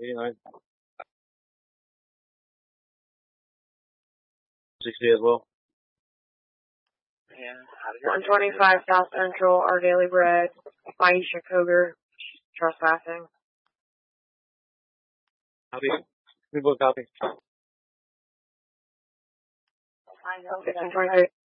89. 60 as well. Yeah. 125 South Central, our Daily Bread, Aisha Koger, trespassing. Copy. We both copy. 1523.